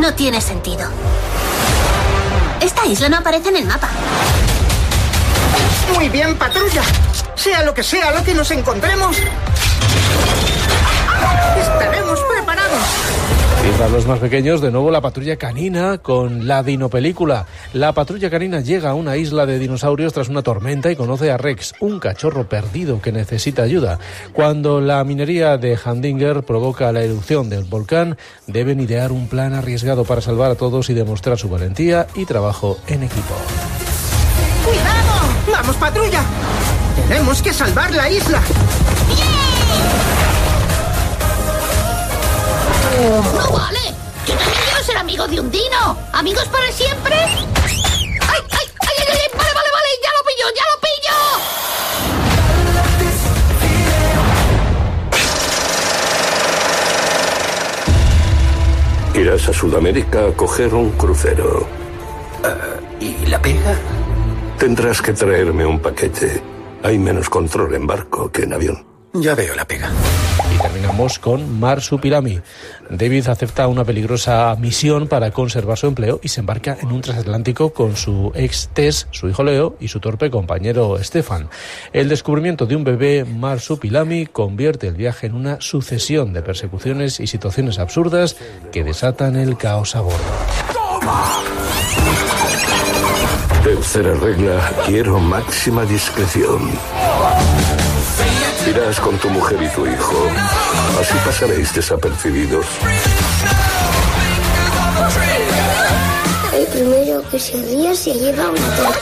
No tiene sentido. Esta isla no aparece en el mapa. Muy bien, patrulla. Sea lo que nos encontremos, estaremos preparados. Y para los más pequeños, de nuevo la patrulla canina con la dinopelícula. La patrulla canina llega a una isla de dinosaurios tras una tormenta y conoce a Rex, un cachorro perdido que necesita ayuda. Cuando la minería de Hamdinger provoca la erupción del volcán, deben idear un plan arriesgado para salvar a todos y demostrar su valentía y trabajo en equipo. ¡Cuidado! ¡Vamos, patrulla! ¡Tenemos que salvar la isla! ¡No vale! ¡Yo también quiero ser amigo de un dino! ¿Amigos para siempre? ¡Ay, ay, ay, ay, ay! ¡Vale! ¡Ya lo pillo! Irás a Sudamérica a coger un crucero. ¿Y la pega? Tendrás que traerme un paquete. Hay menos control en barco que en avión. Ya veo la pega. Y terminamos con Marsupilami. David acepta una peligrosa misión para conservar su empleo y se embarca en un transatlántico con su ex Tess, su hijo Leo y su torpe compañero Stefan. El descubrimiento de un bebé Marsupilami convierte el viaje en una sucesión de persecuciones y situaciones absurdas que desatan el caos a bordo. Tercera regla, quiero máxima discreción. Irás con tu mujer y tu hijo. Así pasaréis desapercibidos. El primero que se ría se lleva una torta.